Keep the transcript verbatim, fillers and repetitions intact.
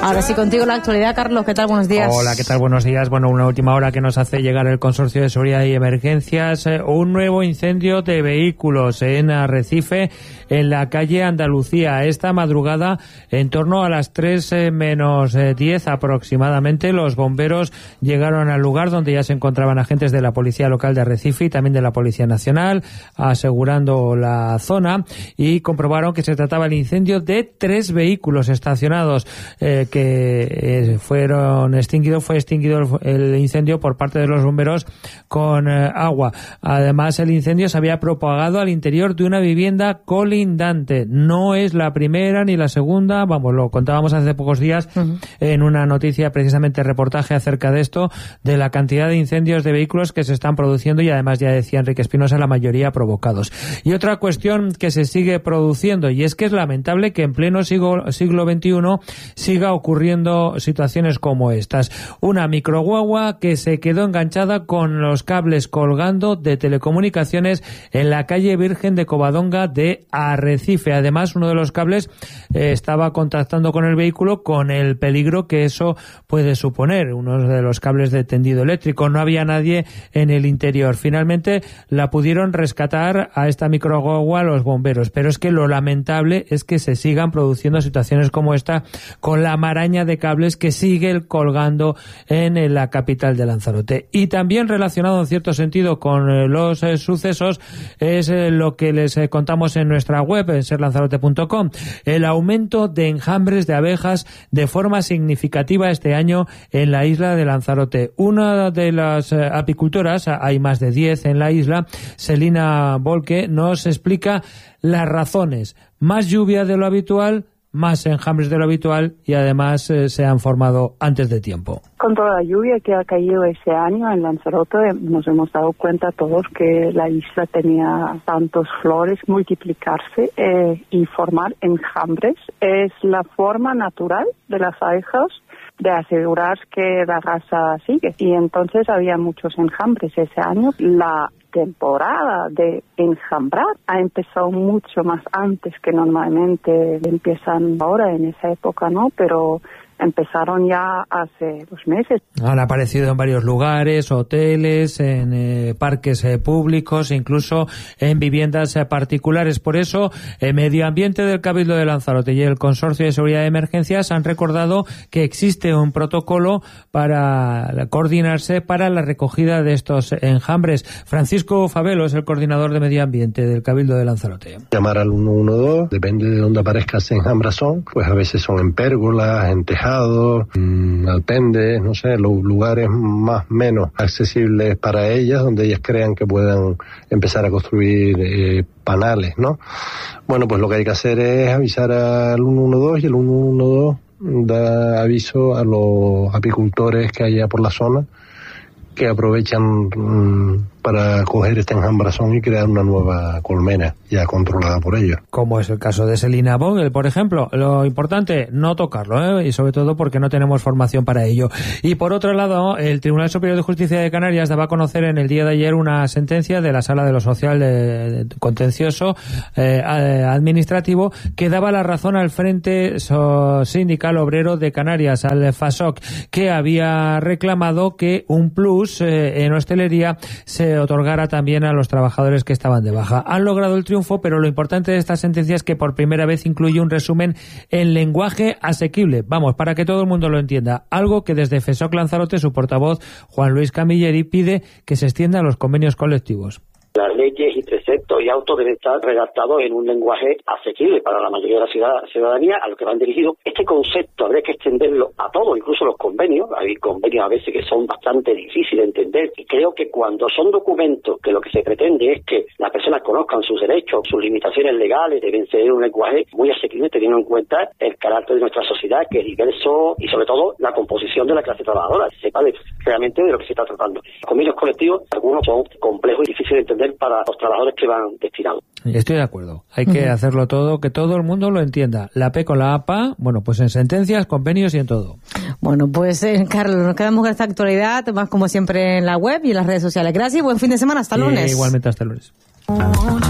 Ahora sí, contigo la actualidad, Carlos. ¿Qué tal? Buenos días. Hola, ¿qué tal? Buenos días. Bueno, una última hora que nos hace llegar el Consorcio de Seguridad y Emergencias. Eh, un nuevo incendio de vehículos en Arrecife, en la calle Andalucía. Esta madrugada, en torno a las tres menos diez aproximadamente, los bomberos llegaron al lugar donde ya se encontraban agentes de la Policía Local de Arrecife y también de la Policía Nacional, asegurando la zona, y comprobaron que se trataba el incendio de tres vehículos estacionados eh, que eh, fueron extinguidos. Fue extinguido el, el incendio por parte de los bomberos con eh, agua. Además, el incendio se había propagado al interior de una vivienda colindante. No es la primera ni la segunda, vamos, lo contábamos hace pocos días uh-huh. en una noticia, precisamente reportaje acerca de esto, de la cantidad de incendios de vehículos que se están produciendo, y además, ya decía Enrique Espinosa, la mayoría provocados. Y otra cuestión que se sigue produciendo, y es que es lamentable que en pleno siglo, siglo veintiuno siga ocurriendo situaciones como estas. Una microguagua que se quedó enganchada con los cables colgando de telecomunicaciones en la calle Virgen de Covadonga de Arrecife. Además, uno de los cables eh, estaba contactando con el vehículo, con el peligro que eso puede suponer. Uno de los cables de tendido eléctrico. No había nadie en el interior. Finalmente la pudieron rescatar a esta microguagua los bomberos, pero es que lo lamentable es que se sigan produciendo situaciones como esta, con la maraña de cables que sigue colgando en la capital de Lanzarote. Y también relacionado en cierto sentido con los eh, sucesos es eh, lo que les eh, contamos en nuestra web, en ser lanzarote punto com, el aumento de enjambres de abejas de forma significativa este año en la isla de Lanzarote. Una de las eh, apicultoras, hay más de diez en la isla, Selina Volque, nos explica las razones. Más lluvia de lo habitual, más enjambres de lo habitual, y además eh, se han formado antes de tiempo. Con toda la lluvia que ha caído ese año en Lanzarote, nos hemos dado cuenta todos que la isla tenía tantos flores multiplicarse eh, y formar enjambres. Es la forma natural de las abejas de asegurar que la raza sigue. Y entonces había muchos enjambres ese año. La temporada de enjambrar ha empezado mucho más antes que normalmente empiezan ahora en esa época, ¿no? Pero empezaron ya hace dos meses. Han aparecido en varios lugares, hoteles, en eh, parques eh, públicos, incluso en viviendas eh, particulares. Por eso, el Medio Ambiente del Cabildo de Lanzarote y el Consorcio de Seguridad y Emergencias han recordado que existe un protocolo para coordinarse para la recogida de estos enjambres. Francisco Favelo es el coordinador de Medio Ambiente del Cabildo de Lanzarote. Llamar al uno uno dos, depende de dónde aparezca ese enjambrazón, pues a veces son en pérgolas, en tejados, alpendes, no sé, los lugares más menos accesibles para ellas, donde ellas crean que puedan empezar a construir eh, panales, ¿no? Bueno, pues lo que hay que hacer es avisar al uno uno dos, y el uno uno dos da aviso a los apicultores que haya por la zona, que aprovechan mmm, para coger este enjambrazón y crear una nueva colmena ya controlada por ellos. Como es el caso de Selina Vogel, por ejemplo. Lo importante, no tocarlo, ¿eh? Y sobre todo porque no tenemos formación para ello. Y por otro lado, el Tribunal Superior de Justicia de Canarias daba a conocer en el día de ayer una sentencia de la Sala de lo Social eh, Contencioso eh, Administrativo, que daba la razón al Frente Sindical Obrero de Canarias, al FASOC, que había reclamado que un plus eh, en hostelería se otorgara también a los trabajadores que estaban de baja. Han logrado el triunfo, pero lo importante de esta sentencia es que por primera vez incluye un resumen en lenguaje asequible, vamos, para que todo el mundo lo entienda, algo que desde FESOC Lanzarote su portavoz Juan Luis Camilleri pide que se extienda a los convenios colectivos. Las leyes y preceptos y autos deben estar redactados en un lenguaje asequible para la mayoría de la ciudadanía a lo que van dirigidos. Este concepto habría que extenderlo a todo, incluso los convenios. Hay convenios a veces que son bastante difíciles de entender, y creo que cuando son documentos que lo que se pretende es que las personas conozcan sus derechos, sus limitaciones legales, deben ser un lenguaje muy asequible, teniendo en cuenta el carácter de nuestra sociedad, que es diverso, y sobre todo la composición de la clase trabajadora, se sepa realmente de lo que se está tratando. Los convenios colectivos, algunos son complejos y difíciles de entender para los trabajadores que van destinados. Estoy de acuerdo. Hay que uh-huh. hacerlo todo, que todo el mundo lo entienda. La P con la A P A, bueno, pues en sentencias, convenios y en todo. Bueno, pues eh, Carlos, nos quedamos con esta actualidad, más como siempre en la web y en las redes sociales. Gracias y buen fin de semana. Hasta y lunes. Igualmente hasta el lunes.